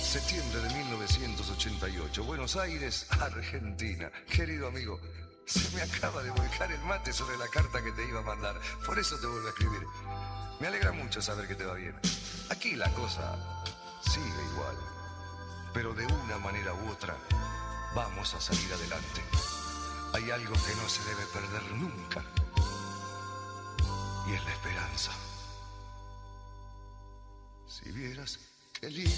Septiembre de 1988, Buenos Aires, Argentina. Querido amigo, se me acaba de volcar el mate sobre la carta que te iba a mandar. Por eso te vuelvo a escribir. Me alegra mucho saber que te va bien. Aquí la cosa sigue igual, pero de una manera u otra vamos a salir adelante. Hay algo que no se debe perder nunca, y es la esperanza. Si vieras qué lindo